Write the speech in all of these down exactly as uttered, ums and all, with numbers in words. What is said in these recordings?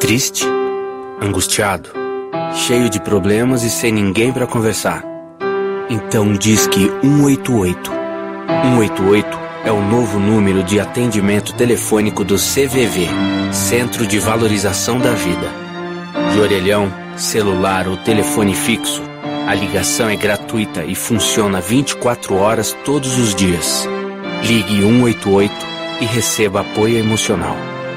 Triste? Angustiado? Cheio de problemas e sem ninguém para conversar? Então Disque um oito oito. um oito oito é o novo número de atendimento telefônico do C V V, Centro de Valorização da Vida. De orelhão, celular ou telefone fixo, a ligação é gratuita e funciona vinte e quatro horas todos os dias. Ligue um oito oito e receba apoio emocional.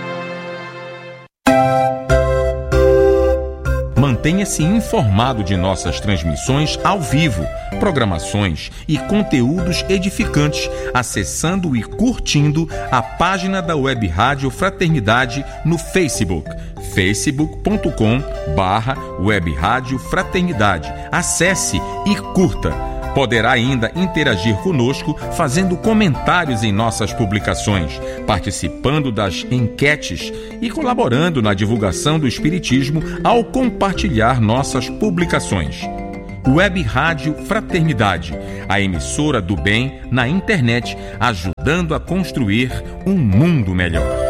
Mantenha-se informado de nossas transmissões ao vivo, programações e conteúdos edificantes, acessando e curtindo a página da Web Rádio Fraternidade no Facebook, facebook ponto com barra Web Rádio Fraternidade. Acesse e curta. Poderá ainda interagir conosco fazendo comentários em nossas publicações, participando das enquetes e colaborando na divulgação do Espiritismo ao compartilhar nossas publicações. Web Rádio Fraternidade, a emissora do bem na internet, ajudando a construir um mundo melhor.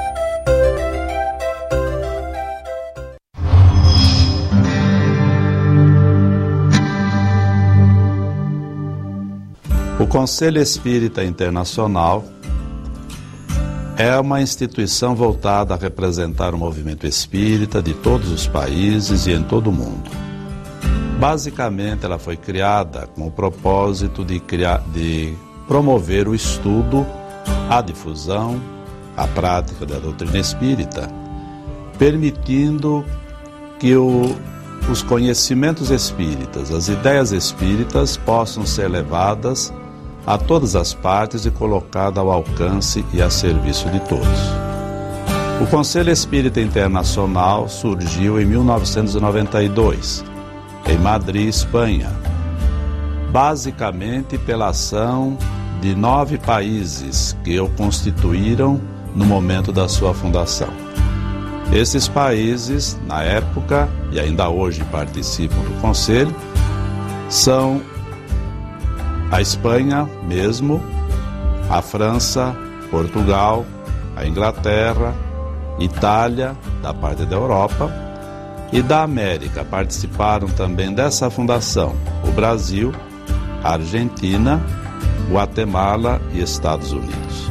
O Conselho Espírita Internacional é uma instituição voltada a representar o movimento espírita de todos os países e em todo o mundo. Basicamente, ela foi criada com o propósito de, criar, de promover o estudo, a difusão, a prática da doutrina espírita, permitindo que o, os conhecimentos espíritas, as ideias espíritas possam ser levadas a todas as partes e colocada ao alcance e a serviço de todos. O Conselho Espírita Internacional surgiu em mil novecentos e noventa e dois, em Madrid, Espanha, basicamente pela ação de nove países que o constituíram no momento da sua fundação. Esses países, na época, e ainda hoje participam do Conselho, são a Espanha mesmo, a França, Portugal, a Inglaterra, Itália, da parte da Europa, e da América participaram também dessa fundação o Brasil, a Argentina, Guatemala e Estados Unidos.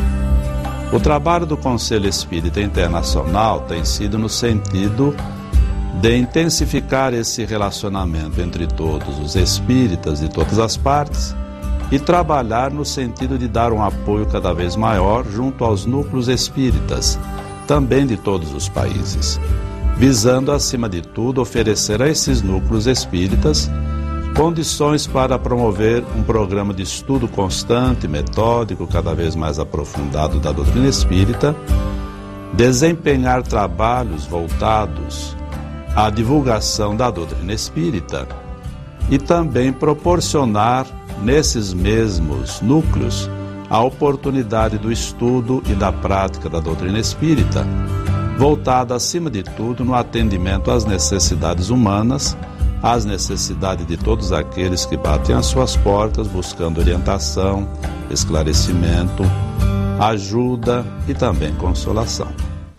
O trabalho do Conselho Espírita Internacional tem sido no sentido de intensificar esse relacionamento entre todos os espíritas de todas as partes e trabalhar no sentido de dar um apoio cada vez maior junto aos núcleos espíritas, também de todos os países, visando, acima de tudo, oferecer a esses núcleos espíritas condições para promover um programa de estudo constante, metódico, cada vez mais aprofundado da doutrina espírita, desempenhar trabalhos voltados à divulgação da doutrina espírita e também proporcionar nesses mesmos núcleos a oportunidade do estudo e da prática da doutrina espírita, voltada acima de tudo no atendimento às necessidades humanas, às necessidades de todos aqueles que batem às suas portas buscando orientação, esclarecimento, ajuda e também consolação.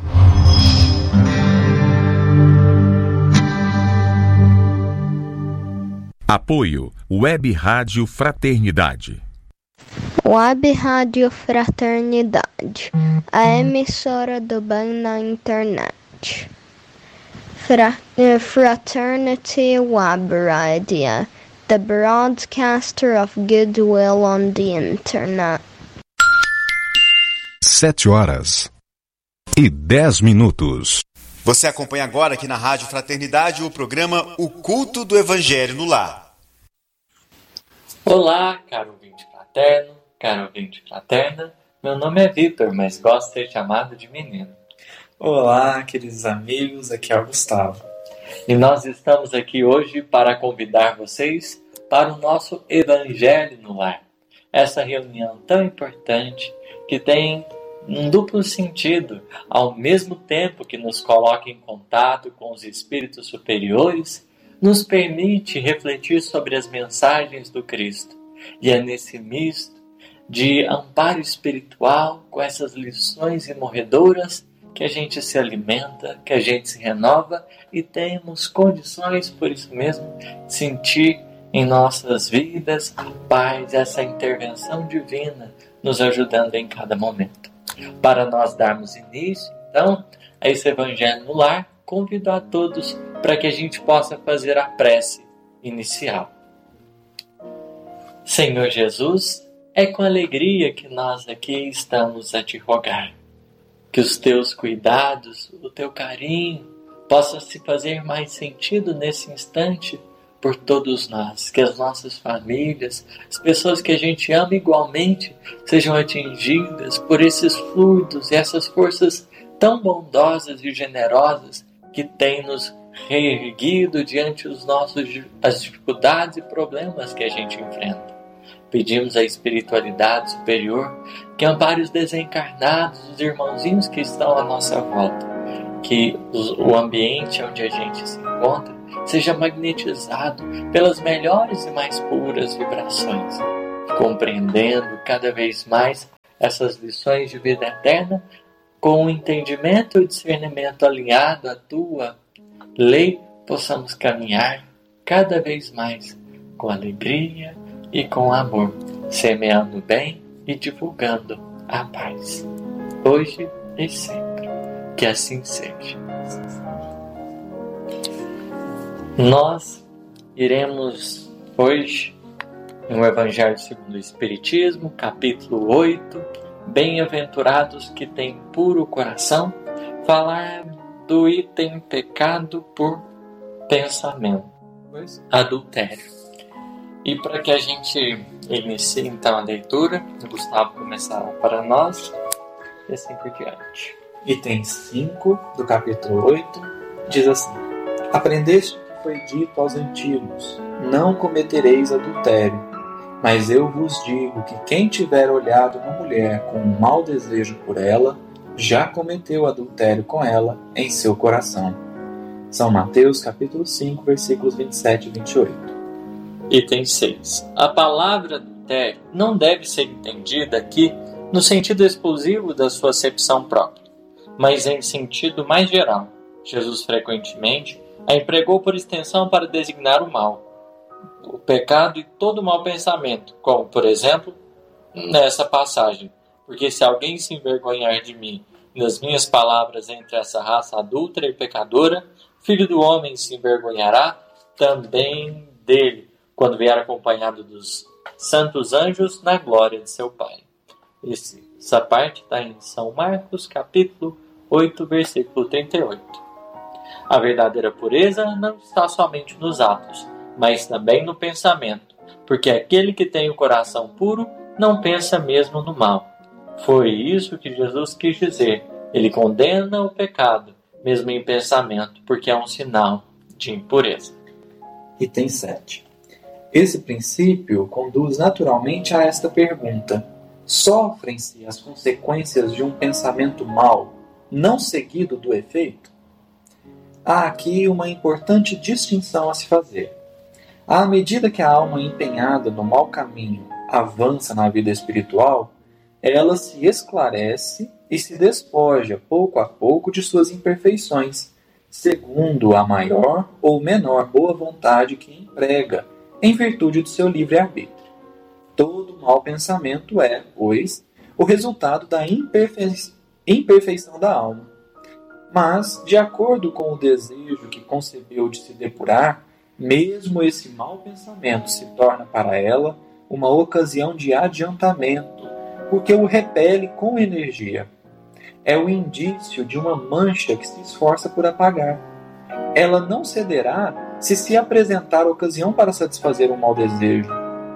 Apoio Web Rádio Fraternidade. Web Rádio Fraternidade, a emissora do bem na internet. Fra- Fraternity Web Radio, the broadcaster of goodwill on the internet. Sete horas e dez minutos. Você acompanha agora aqui na Rádio Fraternidade o programa O Culto do Evangelho no Lar. Olá, caro ouvinte fraterno, caro ouvinte fraterna. Meu nome é Vitor, mas gosto de ser chamado de menino. Olá, queridos amigos, aqui é o Gustavo. E nós estamos aqui hoje para convidar vocês para o nosso Evangelho no Lar. Essa reunião tão importante que tem um duplo sentido, ao mesmo tempo que nos coloca em contato com os espíritos superiores, nos permite refletir sobre as mensagens do Cristo. E é nesse misto de amparo espiritual, com essas lições imorredoras, que a gente se alimenta, que a gente se renova e temos condições, por isso mesmo, de sentir em nossas vidas a paz, essa intervenção divina nos ajudando em cada momento. Para nós darmos início, então, a esse Evangelho no Lar, convido a todos para que a gente possa fazer a prece inicial. Senhor Jesus, é com alegria que nós aqui estamos a te rogar. Que os teus cuidados, o teu carinho, possam se fazer mais sentido nesse instante por todos nós. Que as nossas famílias, as pessoas que a gente ama igualmente, sejam atingidas por esses fluidos e essas forças tão bondosas e generosas que têm nos reerguido diante dos nossos, as dificuldades e problemas que a gente enfrenta. Pedimos à espiritualidade superior que ampare os desencarnados, os irmãozinhos que estão à nossa volta. Que o ambiente onde a gente se encontra seja magnetizado pelas melhores e mais puras vibrações. Compreendendo cada vez mais essas lições de vida eterna, com o entendimento e o discernimento alinhado à tua lei, possamos caminhar cada vez mais com alegria e com amor, semeando o bem e divulgando a paz, hoje e sempre. Que assim seja. Nós iremos hoje, no Evangelho segundo o Espiritismo, capítulo oito, Bem-aventurados que têm puro coração, falar do item pecado por pensamento, adultério. E para que a gente inicie então a leitura, o Gustavo começará para nós e assim por diante. Item cinco do capítulo oito diz assim: Aprendeste o que foi dito aos antigos, não cometereis adultério. Mas eu vos digo que quem tiver olhado uma mulher com um mau desejo por ela, já cometeu adultério com ela em seu coração. São Mateus capítulo cinco, versículos vinte e sete e vinte e oito. Item seis. A palavra adultério não deve ser entendida aqui no sentido exclusivo da sua acepção própria, mas em sentido mais geral. Jesus frequentemente a empregou por extensão para designar o mal, o pecado e todo mau pensamento, como, por exemplo, nessa passagem: porque se alguém se envergonhar de mim e das minhas palavras entre essa raça adúltera e pecadora, Filho do Homem se envergonhará também dele, quando vier acompanhado dos santos anjos na glória de seu Pai. Esse, essa parte está em São Marcos, capítulo oito, versículo trinta e oito. A verdadeira pureza não está somente nos atos, mas também no pensamento, porque aquele que tem o coração puro não pensa mesmo no mal. Foi isso que Jesus quis dizer. Ele condena o pecado, mesmo em pensamento, porque é um sinal de impureza. Item sete. Esse princípio conduz naturalmente a esta pergunta: sofrem-se as consequências de um pensamento mau, não seguido do efeito? Há aqui uma importante distinção a se fazer. À medida que a alma empenhada no mau caminho avança na vida espiritual, ela se esclarece e se despoja pouco a pouco de suas imperfeições, segundo a maior ou menor boa vontade que emprega, em virtude do seu livre-arbítrio. Todo mau pensamento é, pois, o resultado da imperfe... imperfeição da alma. Mas, de acordo com o desejo que concebeu de se depurar, mesmo esse mau pensamento se torna para ela uma ocasião de adiantamento, porque o repele com energia. É o indício de uma mancha que se esforça por apagar. Ela não cederá se se apresentar a ocasião para satisfazer um mau desejo.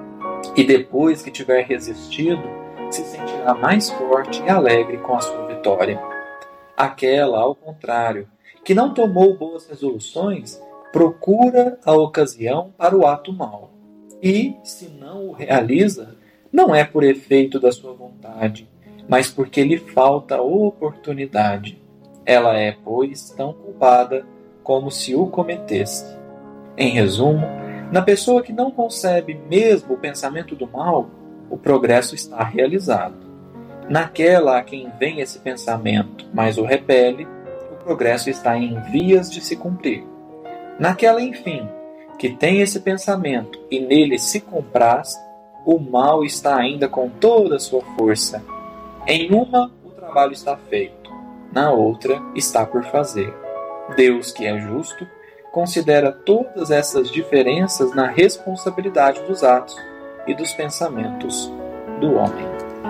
E depois que tiver resistido, se sentirá mais forte e alegre com a sua vitória. Aquela, ao contrário, que não tomou boas resoluções, procura a ocasião para o ato mau. E, se não o realiza, não é por efeito da sua vontade, mas porque lhe falta oportunidade. Ela é, pois, tão culpada como se o cometesse. Em resumo, na pessoa que não concebe mesmo o pensamento do mal, o progresso está realizado. Naquela a quem vem esse pensamento, mas o repele, o progresso está em vias de se cumprir. Naquela, enfim, que tem esse pensamento e nele se compraz, o mal está ainda com toda a sua força. Em uma, o trabalho está feito, na outra, está por fazer. Deus, que é justo, considera todas essas diferenças na responsabilidade dos atos e dos pensamentos do homem.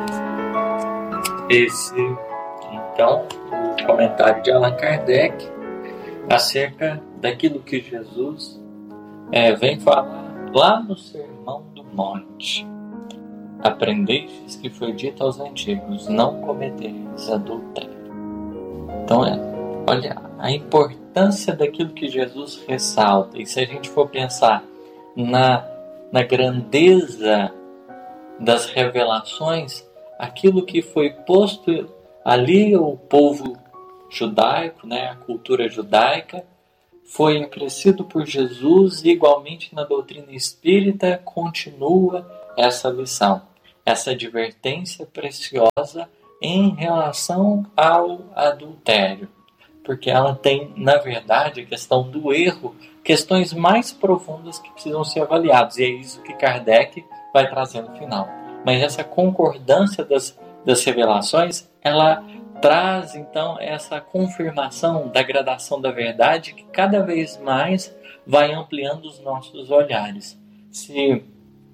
Esse, então, o comentário de Allan Kardec acerca daquilo que Jesus é, vem falar lá no Sermão do Monte. Aprendestes que foi dito aos antigos, não cometereis adultério. Então, é, olha a importância daquilo que Jesus ressalta. E se a gente for pensar na, na grandeza das revelações, aquilo que foi posto ali, o povo judaico, né, a cultura judaica, foi acrescido por Jesus e igualmente na doutrina espírita continua essa lição, essa advertência preciosa em relação ao adultério. Porque ela tem, na verdade, a questão do erro, questões mais profundas que precisam ser avaliadas. E é isso que Kardec vai trazer no final. Mas essa concordância das, das revelações, ela traz, então, essa confirmação da gradação da verdade que cada vez mais vai ampliando os nossos olhares. Se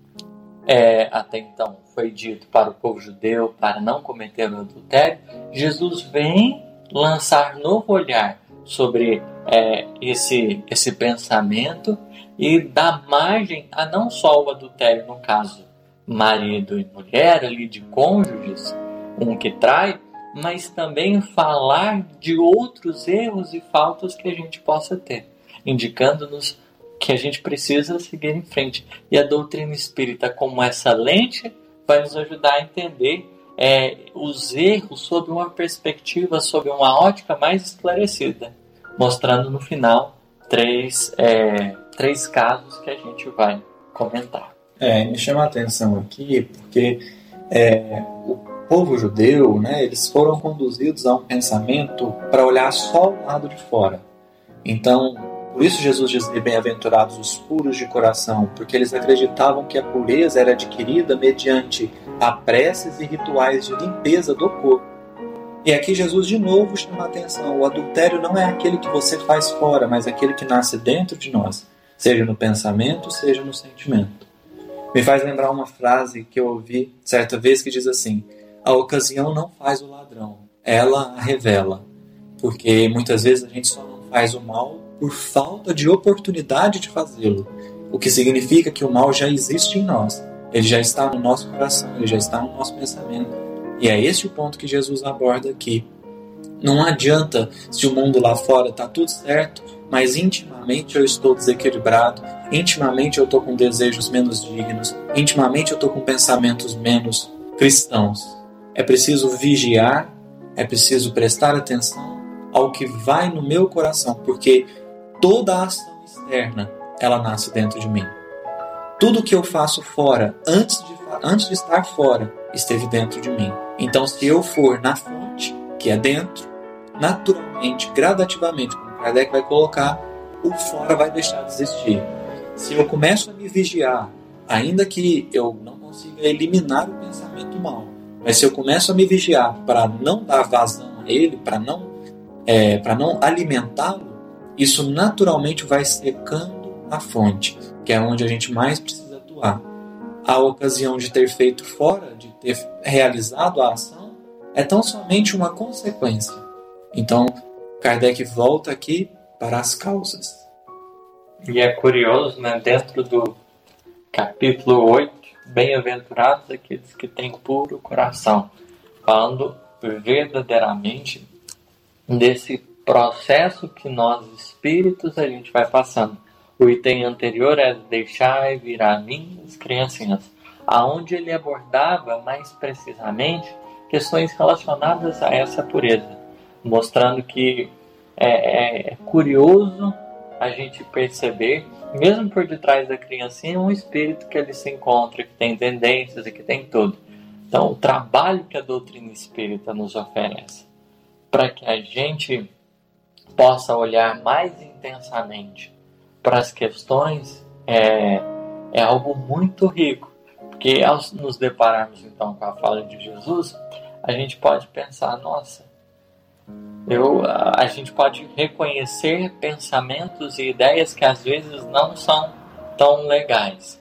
é, até então foi dito para o povo judeu para não cometer o adultério, Jesus vem lançar novo olhar sobre é, esse, esse pensamento e dar margem a não só o adultério, no caso marido e mulher, ali de cônjuges, um que trai, mas também falar de outros erros e faltas que a gente possa ter, indicando-nos que a gente precisa seguir em frente. E a doutrina espírita, como essa lente, vai nos ajudar a entender É, os erros sob uma perspectiva, sob uma ótica mais esclarecida, mostrando no final três, é, três casos que a gente vai comentar. É, me chama a atenção aqui porque é, o povo judeu, né, eles foram conduzidos a um pensamento para olhar só o lado de fora. Então, por isso Jesus dizia: bem-aventurados os puros de coração, porque eles acreditavam que a pureza era adquirida mediante a preces e rituais de limpeza do corpo. E aqui Jesus de novo chama a atenção: o adultério não é aquele que você faz fora, mas aquele que nasce dentro de nós, seja no pensamento, seja no sentimento. Me faz lembrar uma frase que eu ouvi certa vez que diz assim: a ocasião não faz o ladrão, ela a revela. Porque muitas vezes a gente só não faz o mal por falta de oportunidade de fazê-lo, o que significa que o mal já existe em nós, ele já está no nosso coração, ele já está no nosso pensamento. E é esse o ponto que Jesus aborda aqui. Não adianta se o mundo lá fora está tudo certo, mas intimamente eu estou desequilibrado, intimamente eu estou com desejos menos dignos, intimamente eu estou com pensamentos menos cristãos. É preciso vigiar, é preciso prestar atenção ao que vai no meu coração, porque toda a ação externa, ela nasce dentro de mim. Tudo que eu faço fora, antes de, antes de estar fora, esteve dentro de mim. Então, se eu for na fonte, que é dentro, naturalmente, gradativamente, como Kardec vai colocar, o fora vai deixar de existir. Se eu começo a me vigiar, ainda que eu não consiga eliminar o pensamento mal, mas se eu começo a me vigiar para não dar vazão a ele, para não, é, para não alimentá-lo, isso naturalmente vai secando a fonte, que é onde a gente mais precisa atuar. A ocasião de ter feito fora, de ter realizado a ação, é tão somente uma consequência. Então, Kardec volta aqui para as causas. E é curioso, né, dentro do capítulo oito, bem-aventurados aqueles que têm puro coração, falando verdadeiramente desse processo que nós espíritos a gente vai passando. O item anterior é deixar vir a mim as criancinhas, aonde ele abordava mais precisamente questões relacionadas a essa pureza, mostrando que é, é curioso a gente perceber, mesmo por detrás da criancinha, um espírito que ele se encontra, que tem tendências e que tem tudo. Então, o trabalho que a doutrina espírita nos oferece para que a gente possa olhar mais intensamente para as questões é, é algo muito rico. Porque ao nos depararmos então com a fala de Jesus, a gente pode pensar, nossa, eu, a, a gente pode reconhecer pensamentos e ideias que às vezes não são tão legais.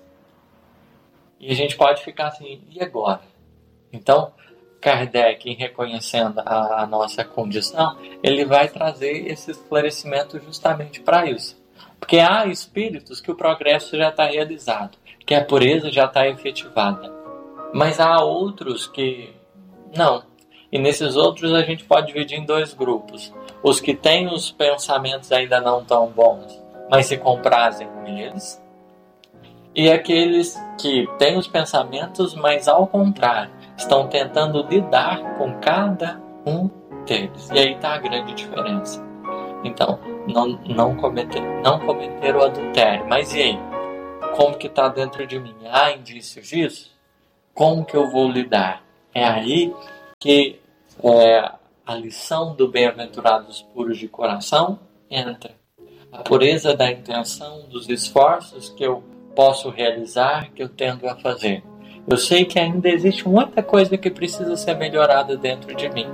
E a gente pode ficar assim, e agora? Então, Kardec, em reconhecendo a, a nossa condição, ele vai trazer esse esclarecimento justamente para isso. Porque há espíritos que o progresso já está realizado, que a pureza já está efetivada. Mas há outros que não. E nesses outros a gente pode dividir em dois grupos. Os que têm os pensamentos ainda não tão bons, mas se comprazem com eles. E aqueles que têm os pensamentos, mas ao contrário, estão tentando lidar com cada um deles. E aí está a grande diferença. Então, não, não, cometer, não cometer o adultério. Mas e aí? Como que está dentro de mim? Há indícios disso? Como que eu vou lidar? É aí que é, a lição do bem-aventurados puros de coração entra. A pureza da intenção, dos esforços que eu posso realizar, que eu tendo a fazer. Eu sei que ainda existe muita coisa que precisa ser melhorada dentro de mim.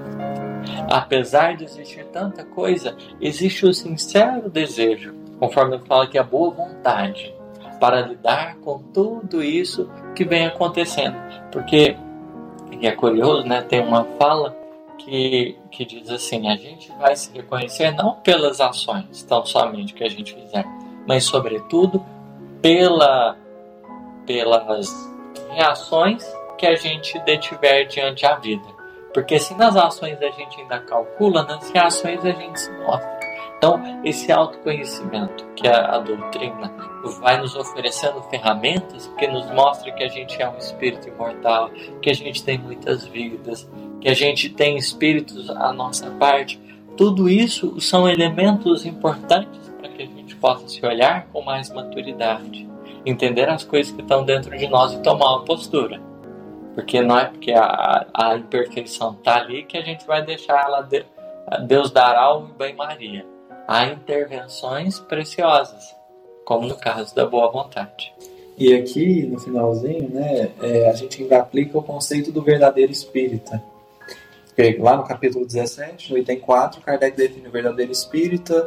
Apesar de existir tanta coisa, existe o sincero desejo, conforme ele fala que a boa vontade, para lidar com tudo isso que vem acontecendo. Porque, e é curioso, né, tem uma fala que, que diz assim, a gente vai se reconhecer não pelas ações, tão somente que a gente fizer, mas sobretudo pela, pelas reações que a gente detiver diante da vida. Porque se nas ações a gente ainda calcula, nas reações a gente se mostra. Então, esse autoconhecimento que a, a doutrina vai nos oferecendo ferramentas que nos mostra que a gente é um espírito imortal, que a gente tem muitas vidas, que a gente tem espíritos à nossa parte. Tudo isso são elementos importantes para que a gente possa se olhar com mais maturidade, entender as coisas que estão dentro de nós e tomar uma postura. Porque não é porque a, a imperfeição está ali que a gente vai deixar ela, de, Deus dará o banho-maria. Há intervenções preciosas, como no caso da boa vontade. E aqui, no finalzinho, né, é, a gente ainda aplica o conceito do verdadeiro espírita. Porque lá no capítulo dezessete, no item quatro, Kardec define o verdadeiro espírita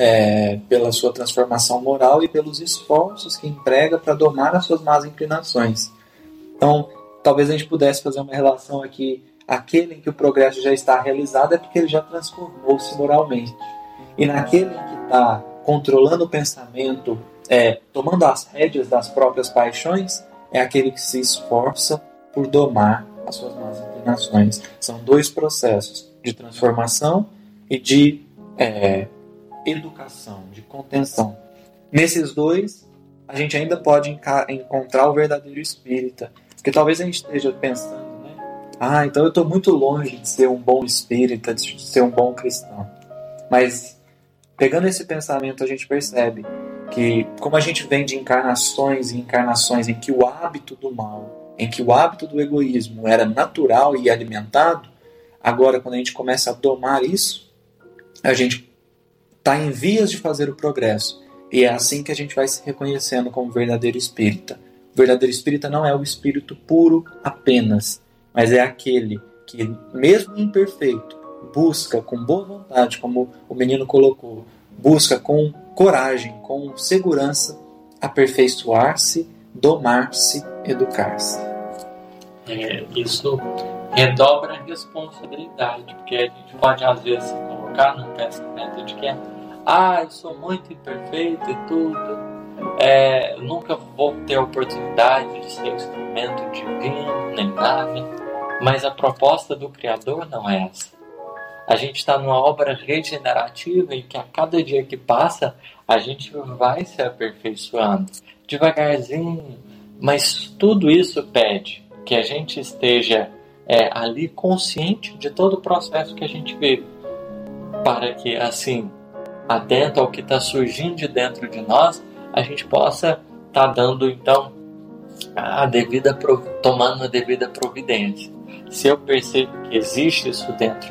é, pela sua transformação moral e pelos esforços que emprega para domar as suas más inclinações. Então, talvez a gente pudesse fazer uma relação aqui, aquele em que o progresso já está realizado é porque ele já transformou-se moralmente. E naquele que está controlando o pensamento, é, tomando as rédeas das próprias paixões, é aquele que se esforça por domar as suas más inclinações. São dois processos, de transformação e de é, educação, de contenção. Nesses dois, a gente ainda pode enca- encontrar o verdadeiro espírita. Porque talvez a gente esteja pensando, né? Ah, então eu estou muito longe de ser um bom espírita, de ser um bom cristão. Mas, pegando esse pensamento, a gente percebe que, como a gente vem de encarnações e encarnações em que o hábito do mal, em que o hábito do egoísmo era natural e alimentado, agora, quando a gente começa a domar isso, a gente está em vias de fazer o progresso. E é assim que a gente vai se reconhecendo como verdadeiro espírita. O verdadeiro espírita não é o espírito puro apenas, mas é aquele que, mesmo imperfeito, busca com boa vontade, como o menino colocou, busca com coragem, com segurança, aperfeiçoar-se, domar-se, educar-se. É, isso redobra a responsabilidade, porque a gente pode às vezes se colocar num pensamento de que ah, eu sou muito imperfeito e tudo, É, eu nunca vou ter a oportunidade de ser instrumento divino, nem nada. Mas a proposta do Criador não é essa. A gente está numa obra regenerativa em que a cada dia que passa, a gente vai se aperfeiçoando, devagarzinho. Mas tudo isso pede que a gente esteja é, ali consciente de todo o processo que a gente vive. Para que, assim, atento ao que está surgindo de dentro de nós, a gente possa estar tá dando, então, a devida, tomando a devida providência. Se eu percebo que existe isso dentro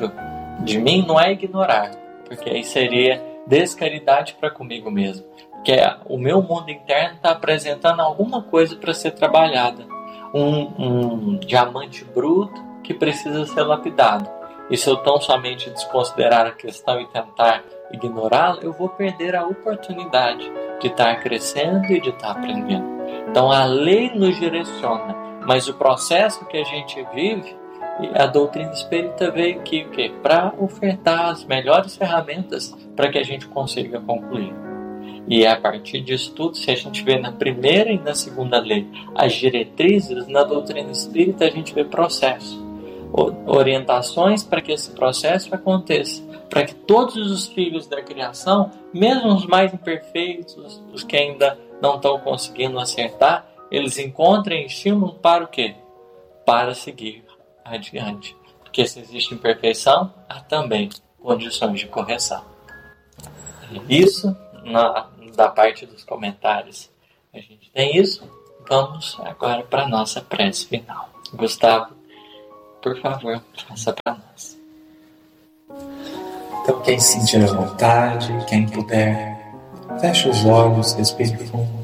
de mim não é ignorar, porque aí seria descaridade para comigo mesmo. Porque o meu mundo interno está apresentando alguma coisa para ser trabalhada. Um, um diamante bruto que precisa ser lapidado. E se eu tão somente desconsiderar a questão e tentar ignorá-la, eu vou perder a oportunidade de estar crescendo e de estar aprendendo. Então a lei nos direciona, mas o processo que a gente vive, a doutrina espírita veio aqui para ofertar as melhores ferramentas para que a gente consiga concluir. E a partir disso tudo, se a gente vê na primeira e na segunda lei as diretrizes, na doutrina espírita a gente vê processo, orientações para que esse processo aconteça, para que todos os filhos da criação, mesmo os mais imperfeitos, os que ainda não estão conseguindo acertar, eles encontrem estímulo para o quê? Para seguir adiante. Porque se existe imperfeição, há também condições de correção. Isso, na, da parte dos comentários, a gente tem isso. Vamos agora para a nossa prece final. Gustavo, por favor, faça para nós. Então, quem se sentir à vontade, quem puder, feche os olhos, respire fundo.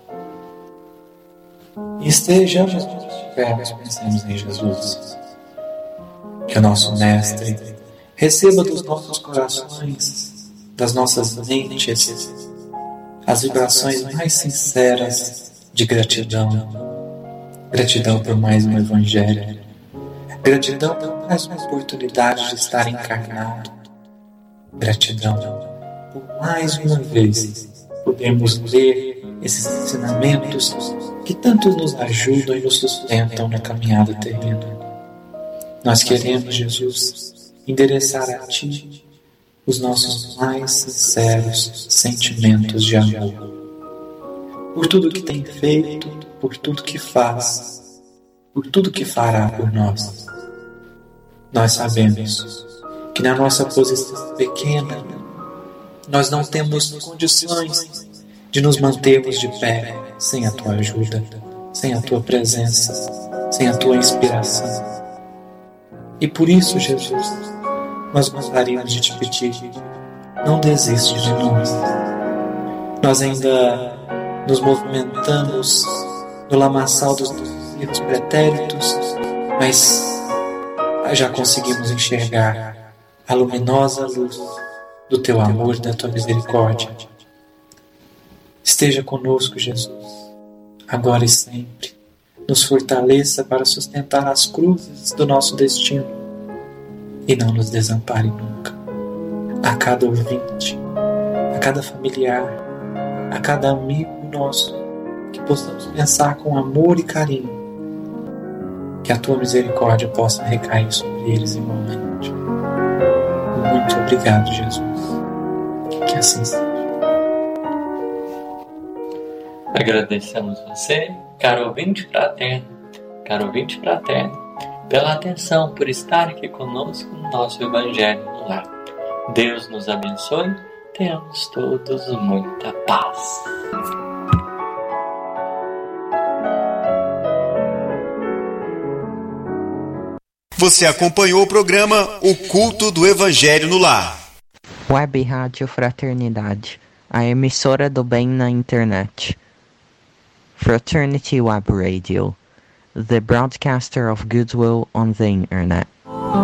E estejamos onde estivermos, pensemos em Jesus. Que o nosso Mestre receba dos nossos corações, das nossas mentes, as vibrações mais sinceras de gratidão. Gratidão por mais um Evangelho. Gratidão por mais uma oportunidade de estar encarnado. Gratidão por mais uma vez podermos ler esses ensinamentos que tanto nos ajudam e nos sustentam na caminhada terrena. Nós queremos, Jesus, endereçar a Ti os nossos mais sinceros sentimentos de amor. Por tudo que tem feito, por tudo que faz, por tudo que fará por nós. Nós sabemos que na nossa posição pequena, nós não temos condições de nos mantermos de pé sem a Tua ajuda, sem a Tua presença, sem a Tua inspiração. E por isso, Jesus, nós gostaríamos de Te pedir, não desiste de nós. Nós ainda nos movimentamos no lamaçal dos erros pretéritos, mas já conseguimos enxergar a luminosa luz do Teu amor e da Tua misericórdia. Esteja conosco, Jesus, agora e sempre. Nos fortaleça para sustentar as cruzes do nosso destino e não nos desampare nunca. A cada ouvinte, a cada familiar, a cada amigo nosso, que possamos pensar com amor e carinho, que a Tua misericórdia possa recair sobre eles igualmente. Muito obrigado, Jesus. Que assim seja. Agradecemos você, caro ouvinte fraterno, caro ouvinte fraterno, pela atenção, por estar aqui conosco no nosso Evangelho no Lar. Deus nos abençoe, tenhamos todos muita paz. Você acompanhou o programa O Culto do Evangelho no Lar. Web Rádio Fraternidade, a emissora do bem na internet. Fraternity Web Radio, the broadcaster of goodwill on the internet.